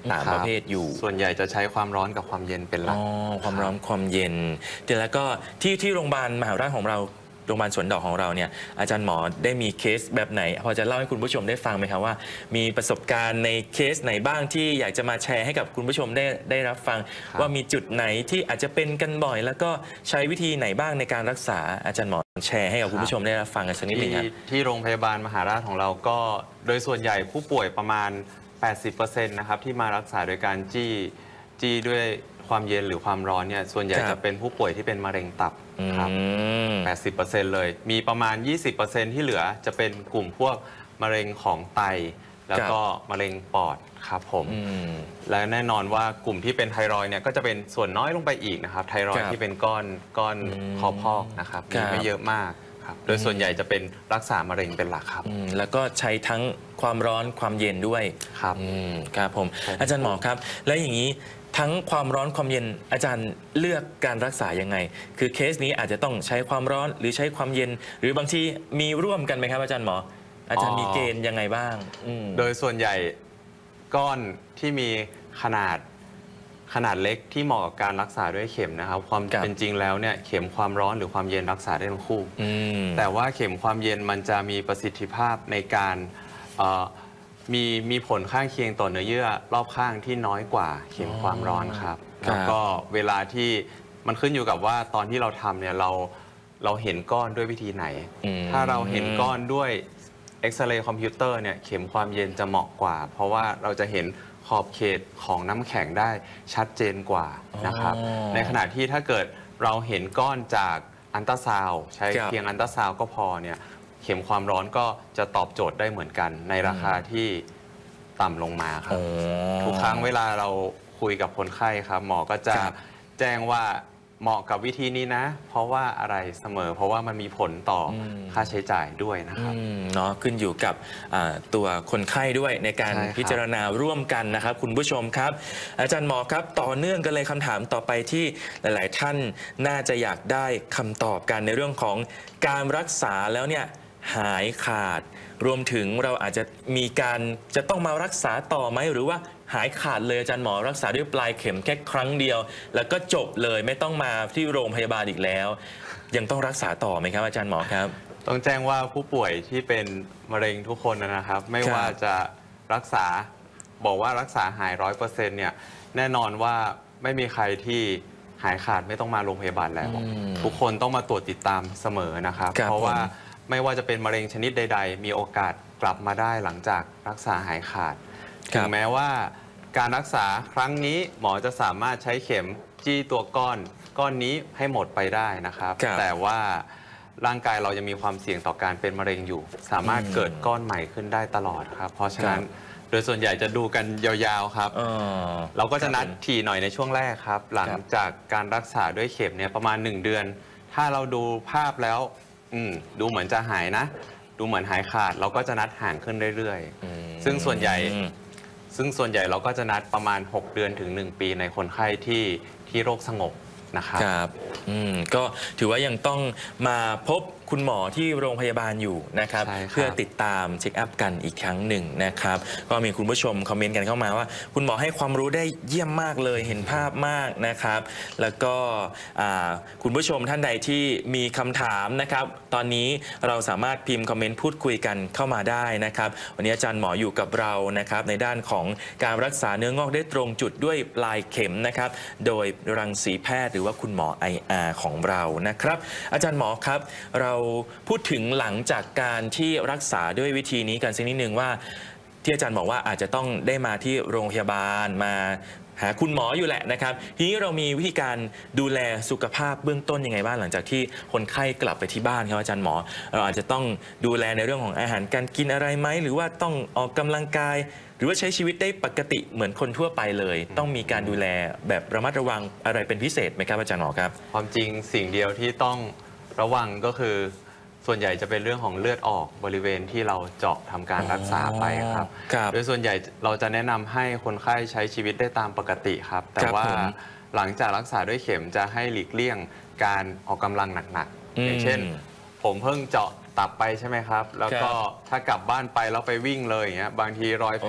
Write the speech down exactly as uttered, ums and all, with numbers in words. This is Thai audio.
สามประเภทอยู่ส่วนใหญ่จะใช้ความร้อนกับความเย็นเป็นหลักความร้อนความเย็นเดี๋ยวแล้วก็ที่ที่โรงพยาบาลมหาราชของเราโรงพยาบาลสวนดอกของเราเนี่ยอาจารย์หมอได้มีเคสแบบไหนพอจะเล่าให้คุณผู้ชมได้ฟังไหมครับว่ามีประสบการณ์ในเคสไหนบ้างที่อยากจะมาแชร์ให้กับคุณผู้ชมได้ได้รับฟังว่ามีจุดไหนที่อาจจะเป็นกันบ่อยแล้วก็ใช้วิธีไหนบ้างในการรักษาอาจารย์หมอแชร์ให้กับคุณผู้ชมได้รับฟังกันสักนิดหนึ่งครับที่โรงพยาบาลมหาราชของเราก็โดยส่วนใหญ่ผู้ป่วยประมาณ แปดสิบเปอร์เซ็นต์ นะครับที่มารักษาโดยการจี้จี้ด้วยความเย็นหรือความร้อนเนี่ยส่วนใหญ่จะเป็นผู้ป่วยที่เป็นมะเร็งตับครับ แปดสิบเปอร์เซ็นต์ เลยมีประมาณ ยี่สิบเปอร์เซ็นต์ ที่เหลือจะเป็นกลุ่มพวกมะเร็งของไตแล้วก็มะเร็งปอดครับผมและแน่นอนว่ากลุ่มที่เป็นไทรอยด์เนี่ยก็จะเป็นส่วนน้อยลงไปอีกนะครับไทรอยด์ที่เป็นก้อนก้อนคอพอกนะครับมีไม่เยอะมากครับโดยส่วนใหญ่จะเป็นรักษามะเร็งเป็นหลักครับแล้วก็ใช้ทั้งความร้อนความเย็นด้วยครับครับผมอาจารย์หมอครับแล้วอย่างนี้ทั้งความร้อนความเย็นอาจารย์เลือกการรักษายังไงคือเคสนี้อาจจะต้องใช้ความร้อนหรือใช้ความเย็นหรือบางทีมีร่วมกันไหมครับอาจารย์หมออาจารย์มีเกณฑ์ยังไงบ้างโดยส่วนใหญ่ก้อนที่มีขนาดขนาดเล็กที่เหมาะกับการรักษาด้วยเข็มนะครับความเป็นจริงแล้วเนี่ยเข็มความร้อนหรือความเย็นรักษาได้ทั้งคู่แต่ว่าเข็มความเย็นมันจะมีประสิทธิภาพในการมีมีผลข้างเคียงต่อเนื้อเยื่อรอบข้างที่น้อยกว่าเข็มความร้อนครับแล้วก็เวลาที่มันขึ้นอยู่กับว่าตอนที่เราทำเนี่ยเราเราเห็นก้อนด้วยวิธีไหนถ้าเราเห็นก้อนด้วยเอ็กซเรย์คอมพิวเตอร์เนี่ยเข็มความเย็นจะเหมาะกว่าเพราะว่าเราจะเห็นขอบเขตของน้ำแข็งได้ชัดเจนกว่านะครับในขณะที่ถ้าเกิดเราเห็นก้อนจากอัลตราซาวด์ใช้เพียงอัลตราซาวด์ก็พอเนี่ยเข็มความร้อนก็จะตอบโจทย์ได้เหมือนกันในราคาที่ต่ำลงมาครับทุกครั้งเวลาเราคุยกับคนไข้ครับหมอก็จะแจ้งว่าเหมาะกับวิธีนี้นะเพราะว่าอะไรเสมอเพราะว่ามันมีผลต่อค่าใช้จ่ายด้วยนะครับเนาะขึ้นอยู่กับตัวคนไข้ด้วยในการพิจารณาร่วมกันนะครับคุณผู้ชมครับอาจารย์หมอครับต่อเนื่องกันเลยคำถามต่อไปที่หลายๆท่านน่าจะอยากได้คำตอบกันในเรื่องของการรักษาแล้วเนี่ยหายขาดรวมถึงเราอาจจะมีการจะต้องมารักษาต่อไหมหรือว่าหายขาดเลยอาจารย์หมอรักษาด้วยปลายเข็มแค่ครั้งเดียวแล้วก็จบเลยไม่ต้องมาที่โรงพยาบาลอีกแล้วยังต้องรักษาต่อไหมครับอาจารย์หมอครับต้องแจ้งว่าผู้ป่วยที่เป็นมะเร็งทุกคนนะครับไม่ว่าจะรักษาบอกว่ารักษาหายร้อยเปอร์เซ็นต์เนี่ยแน่นอนว่าไม่มีใครที่หายขาดไม่ต้องมาโรงพยาบาลแล้วทุกคนต้องมาตรวจติดตามเสมอนะครับเพราะว่าไม่ว่าจะเป็นมะเร็งชนิดใดๆมีโอกาสกลับมาได้หลังจากรักษาหายขาดถึงแม้ว่าการรักษาครั้งนี้หมอจะสามารถใช้เข็มจี้ตัวก้อนก้อนนี้ให้หมดไปได้นะครับแต่ว่าร่างกายเรายังมีความเสี่ยงต่อการเป็นมะเร็งอยู่สามารถเกิดก้อนใหม่ขึ้นได้ตลอดครับเพราะฉะนั้นโดยส่วนใหญ่จะดูกันยาวๆครับเราก็จะนัดถี่หน่อยในช่วงแรกครับหลังจากการรักษาด้วยเข็มเนี่ยประมาณหนึ่งเดือนถ้าเราดูภาพแล้วดูเหมือนจะหายนะดูเหมือนหายขาดเราก็จะนัดห่างขึ้นเรื่อยๆซึ่งส่วนใหญ่ซึ่งส่วนใหญ่เราก็จะนัดประมาณหกเดือนถึงหนึ่งปีในคนไข้ที่ที่โรคสงบนะครับครับอืมก็ถือว่ายังต้องมาพบคุณหมอที่โรงพยาบาลอยู่นะครับเพื่อติดตามเช็คอัพกันอีกครั้งหนึ่งนะครับก็มีคุณผู้ชมคอมเมนต์กันเข้ามาว่าคุณหมอให้ความรู้ได้เยี่ยมมากเลยเห็นภาพมากนะครับแล้วก็คุณผู้ชมท่านใดที่มีคำถามนะครับตอนนี้เราสามารถพิมพ์คอมเมนต์พูดคุยกันเข้ามาได้นะครับวันนี้อาจารย์หมออยู่กับเรานะครับในด้านของการรักษาเนื้องอกได้ตรงจุดด้วยปลายเข็มนะครับโดยรังสีแพทย์หรือว่าคุณหมอ ไอ อาร์ ของเรานะครับอาจารย์หมอครับเราพูดถึงหลังจากการที่รักษาด้วยวิธีนี้กันสักนิดนึงว่าที่อาจารย์บอกว่าอาจจะต้องได้มาที่โรงพยาบาลมาหาคุณหมออยู่แหละนะครับทีนี้เรามีวิธีการดูแลสุขภาพเบื้องต้นยังไงบ้างหลังจากที่คนไข้กลับไปที่บ้านครับอาจารย์หมอเราอาจจะต้องดูแลในเรื่องของอาหารการกินอะไรไหมหรือว่าต้องออกกำลังกายหรือว่าใช้ชีวิตได้ปกติเหมือนคนทั่วไปเลยต้องมีการดูแลแบบระมัดระวังอะไรเป็นพิเศษไหมครับอาจารย์หมอครับความจริงสิ่งเดียวที่ต้องระวังก็คือส่วนใหญ่จะเป็นเรื่องของเลือดออกบริเวณที่เราเจาะทำการรักษาไปครับโดยส่วนใหญ่เราจะแนะนำให้คนไข้ใช้ชีวิตได้ตามปกติครับแต่ว่าหลังจากรักษาด้วยเข็มจะให้หลีกเลี่ยงการออกกำลังหนักๆอย่างเช่นผมเพิ่งเจาะตับไปใช่ไหมครับแล้วก็ถ้ากลับบ้านไปแล้วไปวิ่งเลยอย่างเงี้ยบางทีรอย